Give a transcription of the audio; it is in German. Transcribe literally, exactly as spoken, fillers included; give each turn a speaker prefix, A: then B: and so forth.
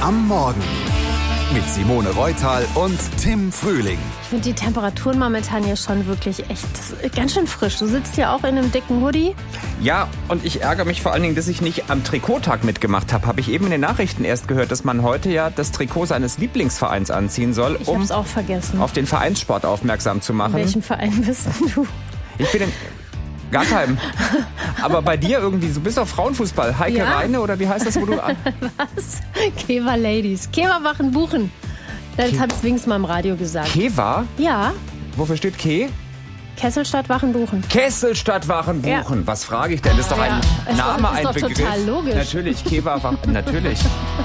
A: am Morgen mit Simone Reutal und Tim Frühling.
B: Ich finde die Temperaturen momentan hier schon wirklich echt ganz schön frisch. Du sitzt hier auch in einem dicken Hoodie.
C: Ja, und ich ärgere mich vor allen Dingen, dass ich nicht am Trikottag mitgemacht habe. Habe ich eben in den Nachrichten erst gehört, dass man heute ja das Trikot seines Lieblingsvereins anziehen soll,
B: Ich
C: um
B: hab's auch vergessen.
C: auf den Vereinssport aufmerksam zu machen.
B: In welchem Verein bist denn du?
C: Ich bin in gar keinem. Aber bei dir irgendwie, du bist auf Frauenfußball. Heike
B: Ja.
C: Reine oder wie heißt das, wo du an?
B: Was? Kewa Ladies. Kewa Wachen buchen. Das
C: Ke-
B: hat Swings mal im Radio gesagt.
C: Kewa?
B: Ja,
C: Wofür steht Ke?
B: Kesselstadt Wachen buchen.
C: Kesselstadt Wachen buchen.
B: Ja.
C: Was frage ich denn? Das ist doch ein
B: Ja, ist doch-
C: Name,
B: ist
C: ein
B: doch
C: Begriff.
B: total logisch.
C: Natürlich, Kewa Wachen, natürlich.